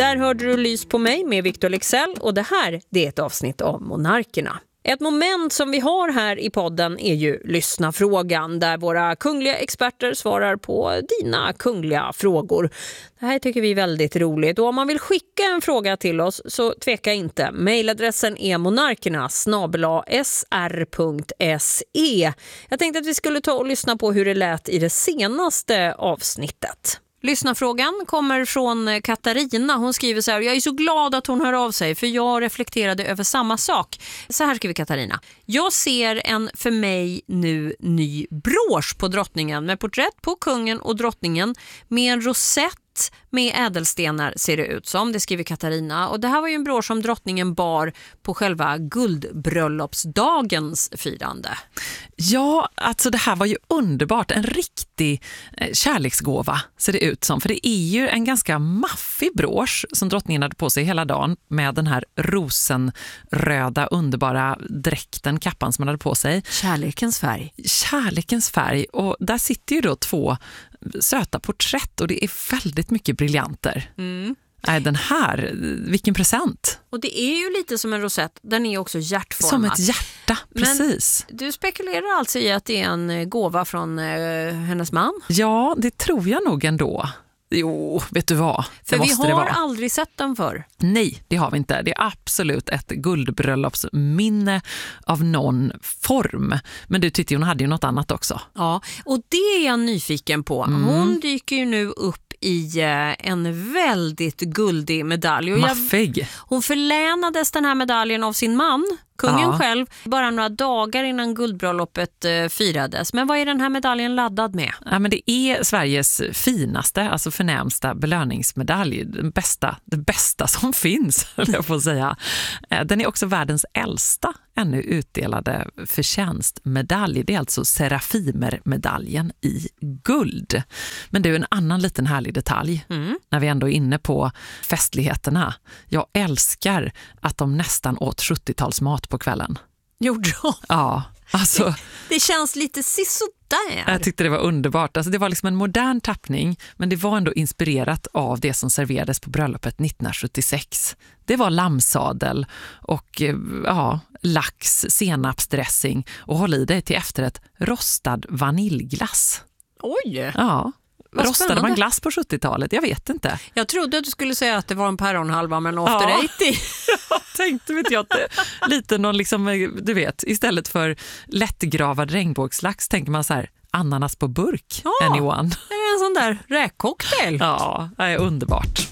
Där hörde du Lys på mig med Victor Leksell och det här det är ett avsnitt om monarkerna. Ett moment som vi har här i podden är ju lyssna frågan där våra kungliga experter svarar på dina kungliga frågor. Det här tycker vi är väldigt roligt och om man vill skicka en fråga till oss så tveka inte. Mailadressen är monarkerna@sr.se. Jag tänkte att vi skulle ta och lyssna på hur det lät i det senaste avsnittet. Lyssnarfrågan kommer från Katarina. Hon skriver så här: jag är så glad att hon hör av sig för jag reflekterade över samma sak. Så här skriver Katarina. Jag ser en för mig nu ny brosch på drottningen med porträtt på kungen och drottningen med en rosett med ädelstenar ser det ut som, det skriver Katarina. Och det här var ju en brosch som drottningen bar på själva guldbröllopsdagens firande. Ja, alltså det här var ju underbart. En riktig kärleksgåva ser det ut som. För det är ju en ganska maffig brosch som drottningen hade på sig hela dagen med den här rosenröda underbara dräkten, kappan som hon hade på sig. Kärlekens färg. Kärlekens färg. Och där sitter ju då två söta porträtt och det är väldigt mycket briljanter. Den här, vilken present. Och det är ju lite som en rosett, den är också hjärtformad. Som ett hjärta, precis. Men du spekulerar alltså i att det är en gåva från hennes man? Ja, det tror jag nog ändå. Jo, vet du vad? För vi har aldrig sett den för. Nej, det har vi inte. Det är absolut ett guldbröllopsminne av någon form. Men du tyckte hon hade ju något annat också. Ja, och det är jag nyfiken på. Hon dyker ju nu upp i en väldigt guldig medalj. Och maffig. Hon förlänades den här medaljen av sin man, kungen själv, bara några dagar innan guldbröllopet firades. Men vad är den här medaljen laddad med? Ja, men det är Sveriges finaste, alltså förnämsta belöningsmedalj. Det bästa som finns, jag får säga. Den är också världens äldsta ännu utdelade förtjänstmedalj. Det är alltså Serafimermedaljen i guld. Men det är en annan liten härlig detalj när vi ändå är inne på festligheterna. Jag älskar att de nästan åt 70-talsmat på kvällen. Gjorde de? Ja, alltså. Det känns lite sisådär. Jag tyckte det var underbart. Alltså det var liksom en modern tappning, men det var ändå inspirerat av det som serverades på bröllopet 1976. Det var lammsadel och lax, senapsdressing och håll i dig till efterrätt rostad vaniljglass. Oj! Ja. Rostade man glass på 70-talet? Jag vet inte. Jag trodde att du skulle säga att det var en päronhalva med en after 80. Jag tänkte, vet jag, lite någon liksom, du vet, istället för lättgravad regnbågslax tänker man så här, ananas på burk. Anyone? Det är en sån där räkcocktail. Ja, det är underbart.